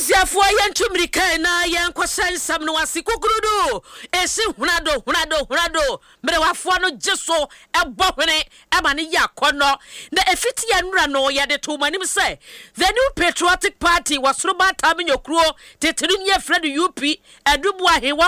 Abusiafo yentumrika na yenkwasansam no wase kukurudu esi hunado merewafo no jeso ebo hwene ema ne yakono na efiti ya nura no yade to manim say the new patriotic party wasroba tamnyokro teteru nye Fred UP edubu ahewa